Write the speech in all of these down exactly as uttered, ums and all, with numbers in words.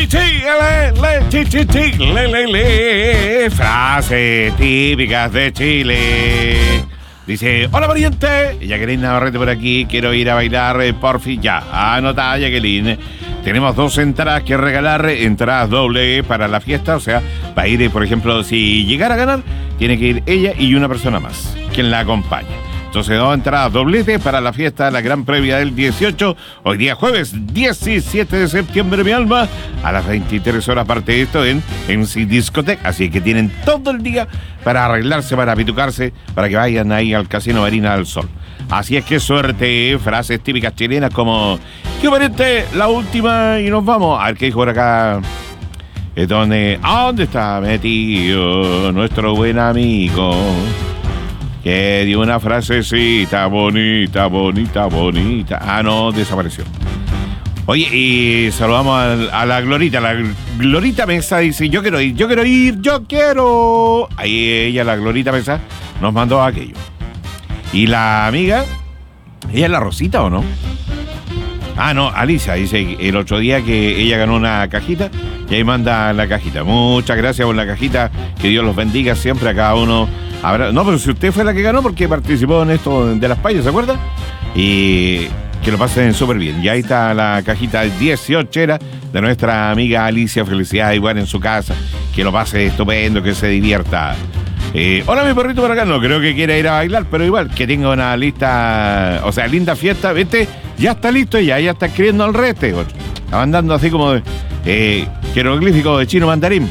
chi, le, le, chi, chi, chi, le, le, le. Frases típicas de Chile. Dice, hola pariente, Jacqueline Navarrete por aquí, quiero ir a bailar, eh, por fin ya. Anota, Jacqueline. Tenemos dos entradas que regalar, entradas doble para la fiesta, o sea, va a ir, por ejemplo, si llegara a ganar, tiene que ir ella y una persona más, quien la acompañe. Entonces, dos entradas doblete para la fiesta, la gran previa del dieciocho, hoy día jueves diecisiete de septiembre, mi alma, a las veintitrés horas parte de esto en M C Discotech, así que tienen todo el día para arreglarse, para pitucarse, para que vayan ahí al Casino Marina del Sol. Así es que suerte, frases típicas chilenas como, ¿qué pariente? La última y nos vamos. A ver qué dijo por acá. Es donde, ¿a dónde está metido nuestro buen amigo? Que dio una frasecita bonita, bonita, bonita. Ah, no, desapareció. Oye, y saludamos a, a la Glorita. La Glorita Mesa dice, yo quiero ir, yo quiero ir, yo quiero. Ahí ella, la Glorita Mesa, nos mandó aquello. Y la amiga, ¿ella es la Rosita o no? Ah, no, Alicia, dice el otro día que ella ganó una cajita y ahí manda la cajita. Muchas gracias por la cajita, que Dios los bendiga siempre a cada uno. Habrá... No, pero si usted fue la que ganó porque participó en esto de las payas, ¿se acuerda? Y que lo pasen súper bien. Y ahí está la cajita dieciochera de nuestra amiga Alicia. Felicidades igual en su casa, que lo pase estupendo, que se divierta. Eh, hola mi perrito por acá, no creo que quiera ir a bailar, pero igual que tenga una lista, o sea, linda fiesta, ¿viste? Ya está listo, ya, ya está escribiendo al resto, andando así como de, eh, jeroglífico de chino mandarín.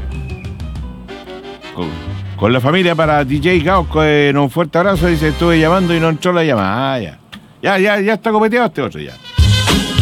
Con, con la familia para D J Gauco, eh, un fuerte abrazo, dice, estuve llamando y no entró la llamada. Ah, ya, ya, ya, ya está copeteado este otro ya.